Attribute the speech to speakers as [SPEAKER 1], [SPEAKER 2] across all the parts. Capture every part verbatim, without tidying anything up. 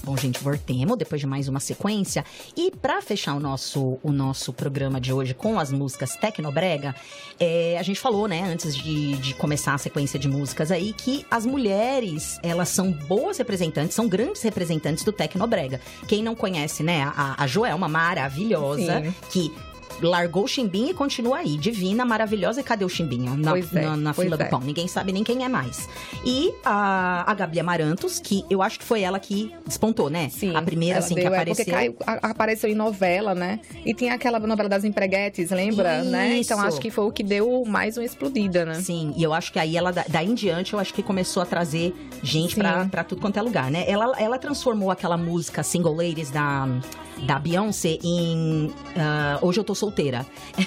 [SPEAKER 1] Bom, gente, voltemos depois de mais uma sequência. E pra fechar o nosso, o nosso programa de hoje com as músicas tecnobrega, é, a gente falou, né, antes de, de começar a sequência de músicas aí, que as mulheres, elas são boas representantes, são grandes representantes do tecnobrega. Quem não conhece, né, a, a Joelma, maravilhosa, Sim. que... largou o chimbinho e continua aí, divina, maravilhosa. E cadê o chimbinho na,
[SPEAKER 2] é,
[SPEAKER 1] na, na fila é. do pão? Ninguém sabe nem quem é mais. E a, a Gabi Amarantos, que eu acho que foi ela que despontou, né?
[SPEAKER 2] Sim,
[SPEAKER 1] a primeira, assim,
[SPEAKER 2] deu,
[SPEAKER 1] que apareceu.
[SPEAKER 2] É porque caiu, a, apareceu em novela, né? E tinha aquela novela das empreguetes, lembra?
[SPEAKER 1] Isso.
[SPEAKER 2] Né? Então, acho que foi o que deu mais uma explodida, né?
[SPEAKER 1] Sim, e eu acho que aí, ela daí em diante, eu acho que começou a trazer gente pra, pra tudo quanto é lugar, né? Ela, ela transformou aquela música Single Ladies da, da Beyoncé em uh, Hoje Eu Tô Solteira.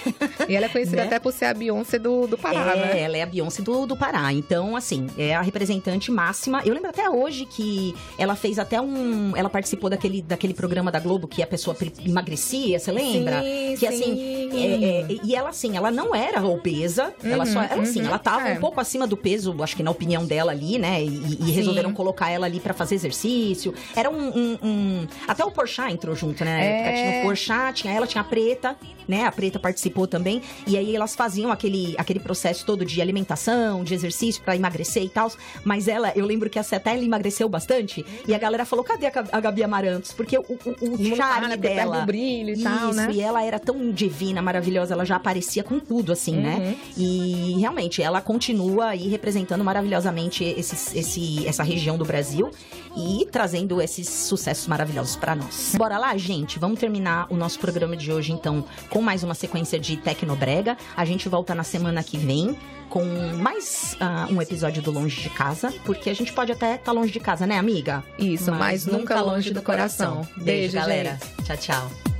[SPEAKER 2] E ela é conhecida né? até por ser a Beyoncé do, do Pará,
[SPEAKER 1] é,
[SPEAKER 2] né?
[SPEAKER 1] Ela é a Beyoncé do, do Pará. Então, assim, é a representante máxima. Eu lembro até hoje que ela fez até um... Ela participou daquele, daquele programa da Globo que a pessoa emagrecia, você lembra?
[SPEAKER 2] Sim,
[SPEAKER 1] que,
[SPEAKER 2] sim.
[SPEAKER 1] assim, é, é, e ela, assim, ela não era obesa. Uhum, ela só... Ela, assim, uhum, ela tava é. um pouco acima do peso, acho que na opinião dela ali, né? E, e resolveram colocar ela ali pra fazer exercício. Era um... um, um... Até o Porchat entrou junto, né? É. Tinha o Porchat, tinha ela, tinha a Preta, né? A Preta participou também, e aí elas faziam aquele, aquele processo todo de alimentação, de exercício pra emagrecer e tal, mas ela, eu lembro que a Seta, ela emagreceu bastante, e a galera falou, cadê a, a Gabi Amarantos? Porque o, o, o charme
[SPEAKER 2] né?
[SPEAKER 1] dela...
[SPEAKER 2] O brilho e
[SPEAKER 1] isso,
[SPEAKER 2] tal, né?
[SPEAKER 1] E ela era tão divina, maravilhosa, ela já aparecia com tudo, assim, uhum. né? E realmente, ela continua aí representando maravilhosamente esse, esse, essa região do Brasil e trazendo esses sucessos maravilhosos pra nós. Bora lá, gente? Vamos terminar o nosso programa de hoje, então, com mais uma sequência de Tecnobrega. A gente volta na semana que vem com mais uh, um episódio do Longe de Casa, porque a gente pode até estar tá longe de casa, né, amiga?
[SPEAKER 2] Isso, mas, mas nunca longe do, do coração. coração.
[SPEAKER 1] Beijo,
[SPEAKER 2] Beijo,
[SPEAKER 1] galera.
[SPEAKER 2] Gente.
[SPEAKER 1] Tchau, tchau.